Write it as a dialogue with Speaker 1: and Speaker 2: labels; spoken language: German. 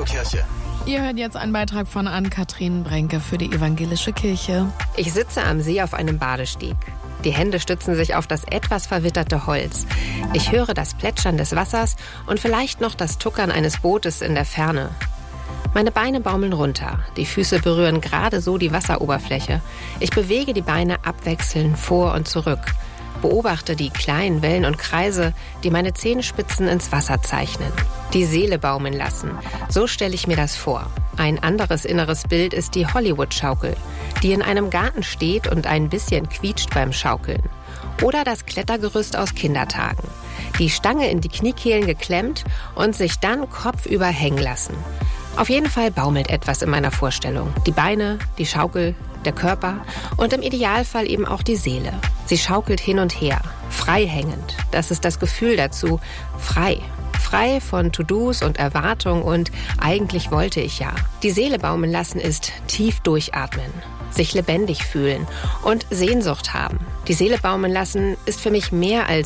Speaker 1: Radiokirche.
Speaker 2: Ihr hört jetzt einen Beitrag von Ann-Kathrin Brenke für die Evangelische Kirche.
Speaker 3: Ich sitze am See auf einem Badesteg. Die Hände stützen sich auf das etwas verwitterte Holz. Ich höre das Plätschern des Wassers und vielleicht noch das Tuckern eines Bootes in der Ferne. Meine Beine baumeln runter. Die Füße berühren gerade so die Wasseroberfläche. Ich bewege die Beine abwechselnd vor und zurück. Beobachte die kleinen Wellen und Kreise, die meine Zehenspitzen ins Wasser zeichnen. Die Seele baumeln lassen. So stelle ich mir das vor. Ein anderes inneres Bild ist die Hollywood-Schaukel, die in einem Garten steht und ein bisschen quietscht beim Schaukeln. Oder das Klettergerüst aus Kindertagen. Die Stange in die Kniekehlen geklemmt und sich dann kopfüber hängen lassen. Auf jeden Fall baumelt etwas in meiner Vorstellung. Die Beine, die Schaukel, der Körper und im Idealfall eben auch die Seele. Sie schaukelt hin und her, frei hängend. Das ist das Gefühl dazu, frei. Frei von To-Dos und Erwartung und eigentlich wollte ich ja. Die Seele baumeln lassen ist tief durchatmen, sich lebendig fühlen und Sehnsucht haben. Die Seele baumeln lassen ist für mich mehr als